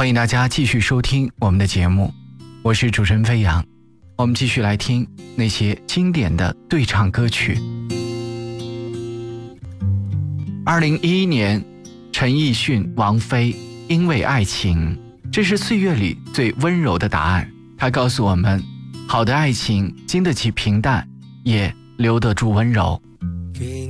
欢迎大家继续收听我们的节目，我是主持人飞扬。我们继续来听那些经典的对唱歌曲。2011年，陈奕迅、王菲因为爱情，这是岁月里最温柔的答案。他告诉我们，好的爱情经得起平淡，也留得住温柔。